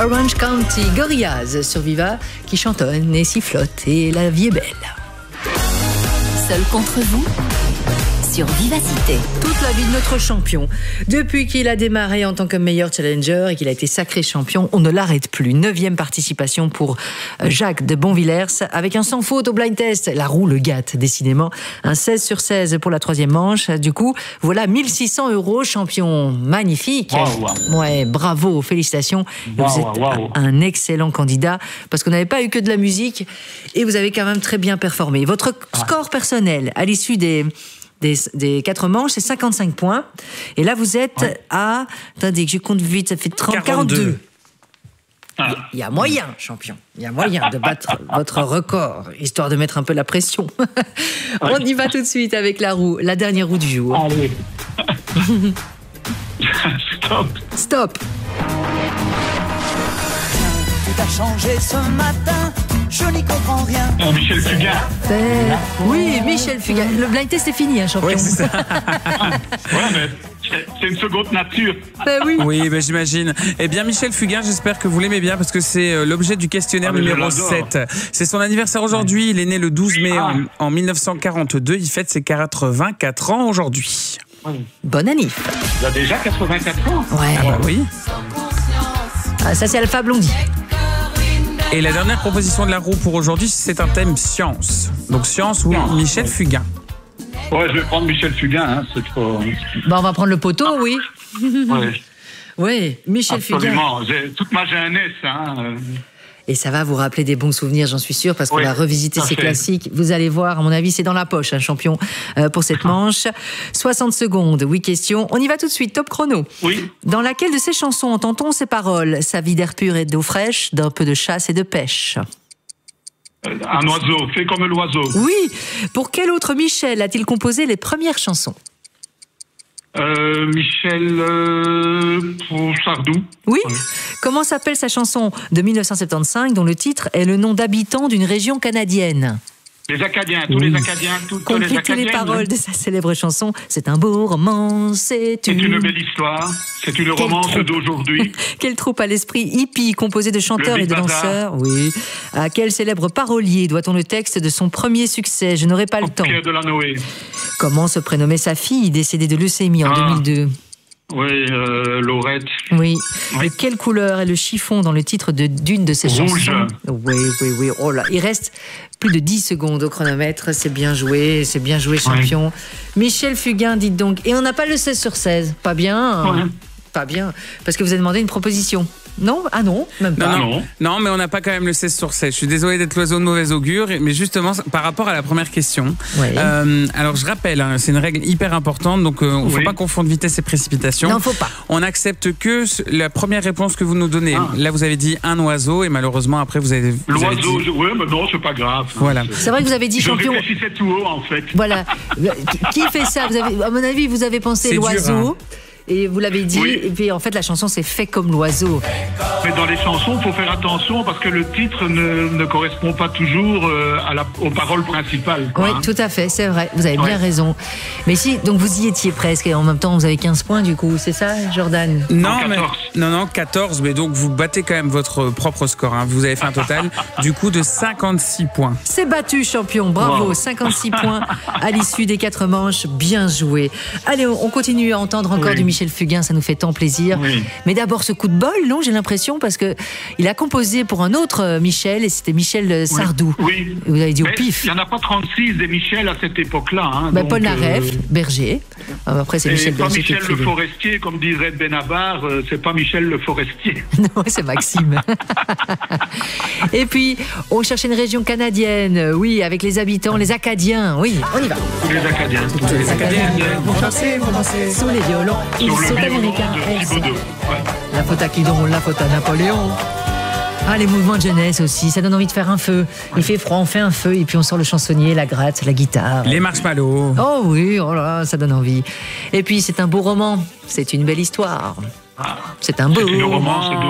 Orange County, Gorillaz sur Viva, qui chantonne et sifflote et la vie est belle. Seul contre vous sur Vivacité. Toute la vie de notre champion. Depuis qu'il a démarré en tant que meilleur challenger et qu'il a été sacré champion, on ne l'arrête plus. 9e participation pour Jacques de Bonvillers avec un sans faute au blind test. La roue le gâte, décidément. Un 16 sur 16 pour la 3e manche. Du coup, voilà 1 600 €, champion. Magnifique. Wow. Ouais, bravo, félicitations. Vous êtes un excellent candidat parce qu'on n'avait pas eu que de la musique et vous avez quand même très bien performé. Votre score personnel à l'issue des 4 manches, c'est 55 points. Et là, vous êtes à... Attendez, que je compte vite, ça fait 42. Il y a moyen, champion. Il y a moyen de battre votre record, histoire de mettre un peu la pression. On y va tout de suite avec la roue, la dernière roue du jour. Allez. Stop. Tout a changé ce matin, je n'y comprends rien. Michel Fugain. Oui, Michel Fugain. Le blind test est fini, hein, champion. Oui, c'est ça. Ouais, mais c'est une seconde nature. Oui. Oui, j'imagine. Eh bien, Michel Fugain, j'espère que vous l'aimez bien parce que c'est l'objet du questionnaire numéro 7. C'est son anniversaire aujourd'hui. Il est né le 12 mai en 1942. Il fête ses 84 ans aujourd'hui. Bonne année. Il a déjà 84 ans. Ouais. Ah bah oui. Ah, ça, c'est Alpha Blondy. Et la dernière proposition de la roue pour aujourd'hui, c'est un thème science. Donc science ou Michel Fugain. Ouais, je vais prendre Michel Fugain. Hein, c'est trop... Bon, on va prendre le poteau, oui. Ouais. Oui, Michel Absolument. Fugain. Toute ma jeunesse. Hein. Et ça va vous rappeler des bons souvenirs, j'en suis sûre, parce qu'on va revisiter ces classiques. Vous allez voir, à mon avis, c'est dans la poche, un champion, pour cette manche. 60 secondes, 8 questions. On y va tout de suite, top chrono. Oui. Dans laquelle de ces chansons entend-on ces paroles ? Sa vie d'air pur et d'eau fraîche, d'un peu de chasse et de pêche. Un oiseau, fait comme l'oiseau. Oui. Pour quel autre Michel a-t-il composé les premières chansons ? Michel Sardou. Oui. Comment s'appelle sa chanson de 1975 dont le titre est le nom d'habitant d'une région canadienne ? Les Acadiens, tous les Acadiens, Complétez les paroles de sa célèbre chanson. C'est un beau roman, c'est une belle histoire, c'est une romance d'aujourd'hui. Quelle troupe à l'esprit hippie composée de chanteurs et de danseurs ? Oui. À quel célèbre parolier doit-on le texte de son premier succès ? Je n'aurai pas le temps. Pierre Delanoë. Comment se prénommait sa fille décédée de leucémie en 2002 ? Oui, Laurette. Oui. De quelle couleur est le chiffon dans le titre d'une de ses chansons ? Oui. Oh là, il reste plus de 10 secondes au chronomètre. C'est bien joué, champion. Michel Fugain, dites donc. Et on n'a pas le 16 sur 16. Pas bien. Pas bien. Parce que vous avez demandé une proposition. Non ? Ah non, même pas. Non, mais on n'a pas quand même le 16 sur 16. Je suis désolé d'être l'oiseau de mauvais augure, mais justement, par rapport à la première question, alors je rappelle, c'est une règle hyper importante, donc il ne faut pas confondre vitesse et précipitation. Non, faut pas. On n'accepte que la première réponse que vous nous donnez. Là, vous avez dit un oiseau, et malheureusement, après, vous avez L'oiseau, dit... oui, mais non, c'est pas grave. Voilà. C'est vrai que vous avez dit champion. Je réfléchissais tout haut, en fait. Voilà. Qui fait ça ? À mon avis, vous avez pensé l'oiseau. Et vous l'avez dit, et puis en fait la chanson c'est fait comme l'oiseau. Mais dans les chansons, il faut faire attention parce que le titre ne correspond pas toujours aux paroles principales. Oui, tout à fait, c'est vrai, vous avez bien raison. Mais si, donc vous y étiez presque, et en même temps vous avez 15 points du coup, c'est ça Jordan ? Non, 14. 14, mais donc vous battez quand même votre propre score. Hein. Vous avez fait un total du coup de 56 points. C'est battu champion, bravo, 56 points à l'issue des 4 manches, bien joué. Allez, on continue à entendre encore du Michel Fugain, ça nous fait tant plaisir. Mais d'abord ce coup de bol, non, j'ai l'impression, parce que il a composé pour un autre Michel, et c'était Michel Sardou. Oui. Vous avez dit au pif. Il n'y en a pas 36 des Michel à cette époque-là. Hein, donc, Paul Naref, Berger. Après c'est Michel Berger. Pas Michel le Forestier, comme dirait Benabar, c'est pas Michel le Forestier. Non, c'est Maxime. Et puis, on cherchait une région canadienne, oui, avec les habitants, les Acadiens, oui, on y va. Tous les Acadiens. Tous les Acadiens. Vous dansez. Sous les violons, ils sont américains. La faute à qui donc ? La faute à Napoléon. Ah, les mouvements de jeunesse aussi, ça donne envie de faire un feu. Il fait froid, on fait un feu, et puis on sort le chansonnier, la gratte, la guitare. Les marshmallows. Oh oui, oh là, ça donne envie. Et puis, c'est un beau roman, c'est une belle histoire. C'est un beau roman.